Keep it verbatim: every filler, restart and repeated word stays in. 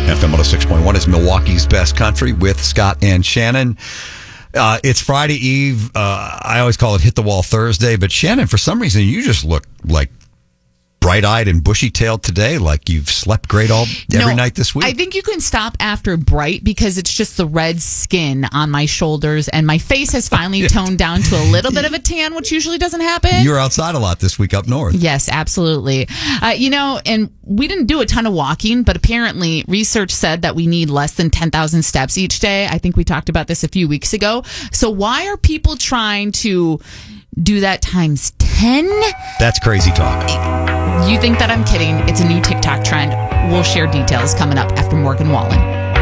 F M one oh six point one is Milwaukee's Best Country with Scott and Shannon. Uh, it's Friday Eve. Uh, I always call it Hit the Wall Thursday, but Shannon, for some reason, you just look like bright-eyed and bushy-tailed today, like you've slept great all every no, night this week. I think you can stop after bright because it's just the red skin on my shoulders, and my face has finally toned down to a little bit of a tan, which usually doesn't happen. You were outside a lot this week up north. Yes, absolutely. Uh, you know, and we didn't do a ton of walking, but apparently research said that we need less than ten thousand steps each day. I think we talked about this a few weeks ago. So why are people trying to do that times ten? That's crazy talk. You think that I'm kidding. It's a new TikTok trend. We'll share details coming up after Morgan Wallen.